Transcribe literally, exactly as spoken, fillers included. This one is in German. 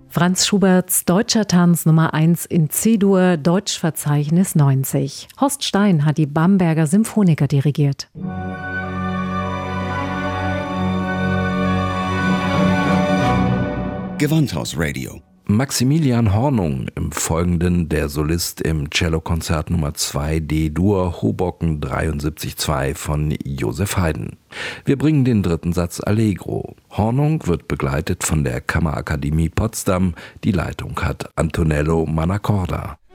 Franz Schuberts Deutscher Tanz Nummer eins in C-Dur, Deutschverzeichnis neunzig. Horst Stein hat die Bamberger Symphoniker dirigiert. Gewandhaus-Radio. Maximilian Hornung, im Folgenden der Solist im Cellokonzert Nummer zwei D-Dur Hoboken dreiundsiebzig zwei von Joseph Haydn. Wir bringen den dritten Satz Allegro. Hornung wird begleitet von der Kammerakademie Potsdam. Die Leitung hat Antonello Manacorda.